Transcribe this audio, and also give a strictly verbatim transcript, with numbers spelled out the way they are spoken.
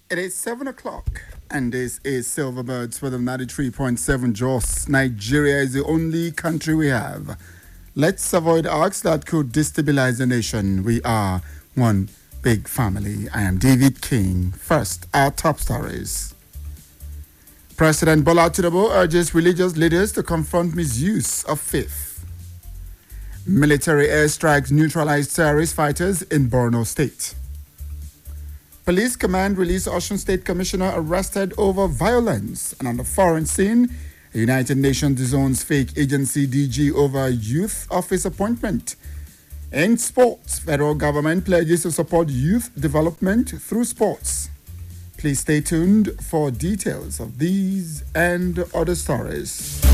It is seven o'clock, and this is Silverbirds for the ninety-three point seven Jos. Nigeria is the only country we have. Let's avoid arcs that could destabilize the nation. We are one big family. I am David King. First, our top stories. President Bola Tinubu urges religious leaders to confront misuse of faith. Military airstrikes neutralized terrorist fighters in Borno State. Police command released Osun State Commissioner arrested over violence. And on the foreign scene, the United Nations disowns fake agency D G over youth office appointment. In sports, federal government pledges to support youth development through sports. Please stay tuned for details of these and other stories.